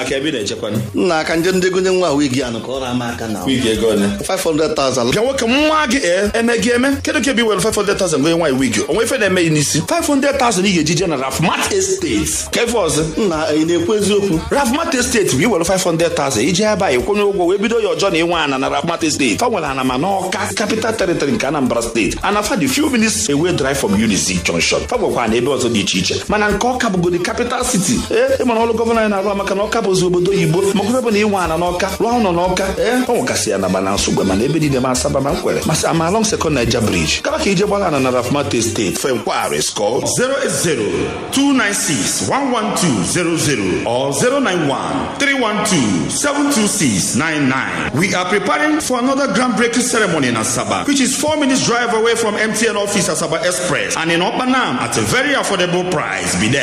ka ebe na-echekwa nna aka nje ndị gonye nwa wigi anụ ka ọ na-ama aka na wigi ego ole 500,000 ka nwoke nwa gị eme gị eme kedu ka ebe iwere 500,000 gonye nwaanyị wigi onwe ife na-eme ya n'isi 500,000 ị ga-eji na Rafmat Estate ka ife ọzọ nna ị na-ekwu eziokwu Rafmat Estate bụ iwere 500,000 iji ebe a ịkwụnye ụgwọ wee bido ya ọjọọ na ịnwe ana na Rafmat Estate fa nwere ana ma n'Ọka Capital Territory nke Anambra Steeti ana fa dị few minutes away drive from Unity Junction fa nwekwa na ebe ọzọ dị iche iche mana nke Ọka bụgodi capital city ịmara ọrụ gọvanọ anyị na-arụ maka na Ọka bụzi obodo oyibo maka ebe na ịnwe ana n'Ọka rụọ ụlọ n'Ọka ọ nwekasị ya na bana nsogbe mana ebe niile ma Asaba ma Nkwere masị ama along Second Niger Bridge kaba ka ije gbara ana na Rafmat Estate fe nkwari call 080-296-11200 or 091-312-72699. We are preparing for another groundbreaking ceremony in Asaba, which is 4 minutes drive away from MTN office Asaba Express and in Opanam at a very affordable price. Be there.